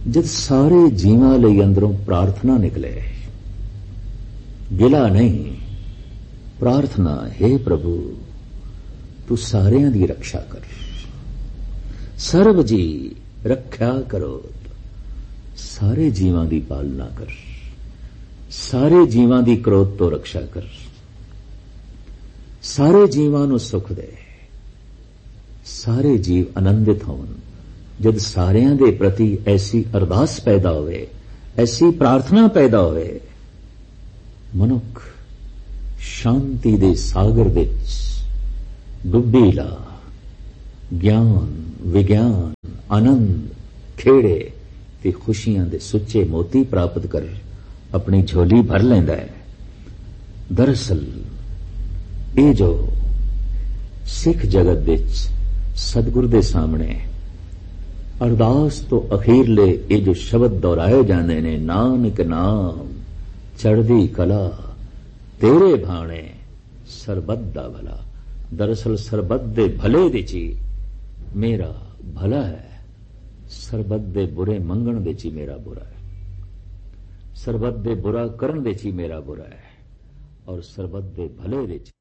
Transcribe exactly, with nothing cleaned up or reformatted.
जद सारे जीवां लई अंदरों प्रार्थना निकले, गिला नहीं, प्रार्थना, हे प्रभु तू सारियां दी रक्षा कर, सर्व जी रख्या करो, सारे जीवां दी पालना कर, सारे जीवां दी क्रोध तो रक्षा कर, सारे जीवां नूं सुख दे, सारे जीव आनंदित होवन। जद सारियां दे प्रति ऐसी अरदास पैदा होवे, ऐसी प्रार्थना पैदा होवे, मनुख शांति दे सागर विच डुब्बी ला ज्ञान, विज्ञान, आनंद, खेड़े ते खुशियां दे सुच्चे मोती प्राप्त कर अपनी झोली भर लैंदा है। दरअसल ये जो सिख जगत विच सतगुरु दे सामने अरदास तो अखीरले ये जो शब्द दोहराए जाते ने, नानक नाम चढ़दी कला तेरे भाणे सरबत दा भला। दरअसल सरबत दे भले दी ची मेरा भला है, सरबत दे बुरे मंगण दे ची मेरा बुरा है, सरबत दे बुरा करन दे ची मेरा बुरा है, और सरबत दे भले दे ची